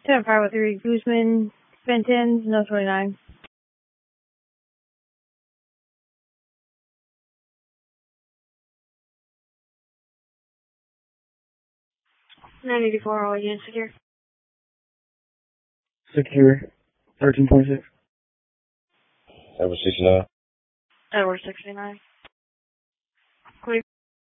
7503 Guzman, Fenton, no 29. all units secure. Secure. 1326. Edward 69. Edward 69. Clear.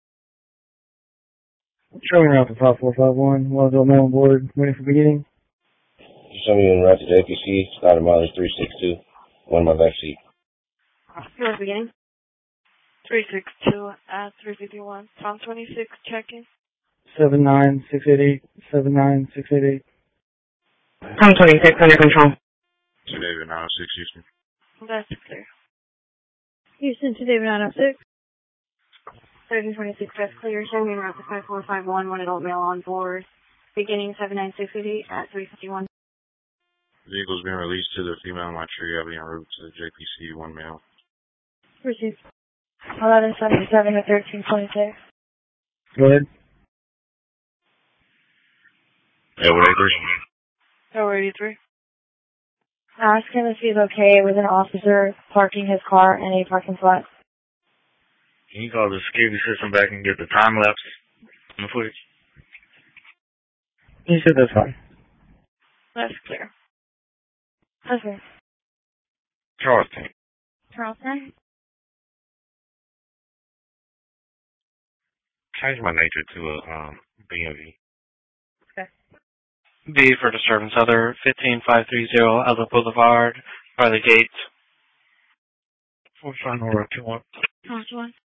Showing route for 5451. One adult male on board. Waiting for beginning. You show me en route to JPC. Starting mileage 362. One in my back seat. You're beginning. 362 at 351. Tom 26, check-in. 79688. 79688. Tom 26, under control. To David 906 Houston. That's clear. Houston to David 906. 1326, that's clear. Show me en route to 5451. One adult male on board. Beginning 79688 at 351. Vehicle's been released to the female in my tree. I'll be en route to the JPC, one male. Received. 1177 to 1326. Go ahead. Edward 83. Edward 83. Ask him if he's okay with an officer parking his car in a parking spot. Can you call the security system back and get the time lapse on the footage? He said that's fine. That's clear. That's clear. Charleston. Charleston? Change my nature to a BMV. Okay. B for disturbance other 15530 Ella Boulevard, Farley Gates. 45 Road 21. 21.